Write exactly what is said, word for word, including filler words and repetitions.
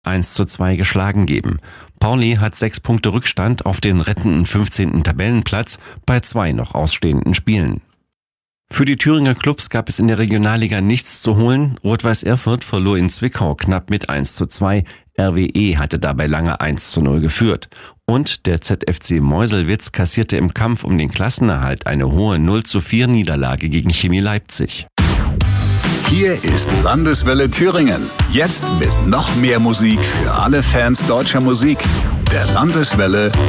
eins zu zwei geschlagen geben. Pauli hat sechs Punkte Rückstand auf den rettenden fünfzehnten Tabellenplatz bei zwei noch ausstehenden Spielen. Für die Thüringer Clubs gab es in der Regionalliga nichts zu holen. Rot-Weiß Erfurt verlor in Zwickau knapp mit eins zu zwei. R W E hatte dabei lange eins zu null geführt. Und der Z F C Meuselwitz kassierte im Kampf um den Klassenerhalt eine hohe null zu vier Niederlage gegen Chemie Leipzig. Hier ist Landeswelle Thüringen. Jetzt mit noch mehr Musik für alle Fans deutscher Musik. Der Landeswelle